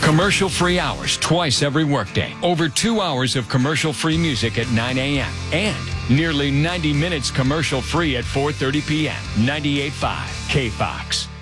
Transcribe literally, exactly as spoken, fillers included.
Commercial-free hours twice every workday. Over two hours of commercial-free music at nine a.m. And nearly ninety minutes commercial-free at four thirty p.m. ninety-eight point five K F O X.